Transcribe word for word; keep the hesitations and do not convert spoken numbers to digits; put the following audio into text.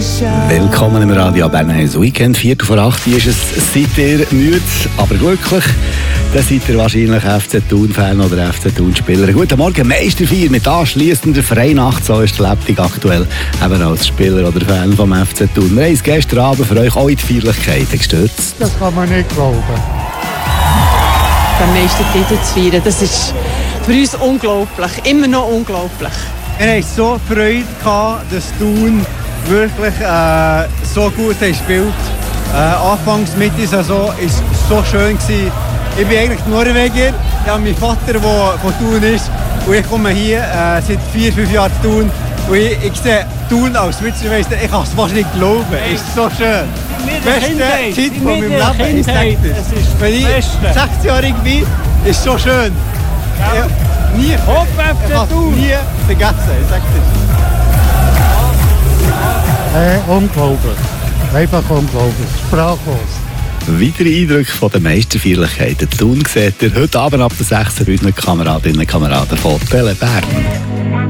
Willkommen im Radio Bernheims Weekend. Viertel vor acht ist es. Seid ihr müde, aber glücklich? Dann seid ihr wahrscheinlich F C Thun-Fan oder F C Thun-Spieler. Guten Morgen, Meisterfeier mit anschliessender Vereinacht. So ist die Lebtung aktuell, eben als Spieler oder Fan vom F C Thun. Wir haben es gestern Abend für euch auch in die Feierlichkeiten gestürzt. Das kann man nicht glauben. Den Meistertitel zu feiern, das ist für uns unglaublich, immer noch unglaublich. Wir hatten so Freude gehabt, dass Thun wirklich äh, so gut gespielt hat. Äh, Anfangs, Mitte Saison war es so schön gewesen. Ich bin eigentlich Norweger. Ich habe meinen Vater, der von Thun ist. Und ich komme hier äh, seit vier, fünf Jahren zu Thun. Und ich, ich sehe Thun als Schweizermeister. Ich kann es fast nicht glauben. Es ist so schön. Die beste Zeit von meinem Leben. Ich sage das. Wenn ich sechzehn-jährig bin, ist es so schön. Ja. Ich, nie, Hopp, F C Thun! Nie vergessen, ich sage das. Äh, unglaublich. Einfach unglaublich. Sprachlos. Weitere Eindrücke von den Meisterfeierlichkeiten Thun seht ihr heute Abend ab der sechs Uhr bei unseren Kameradinnen und Kameraden von Tele Bern.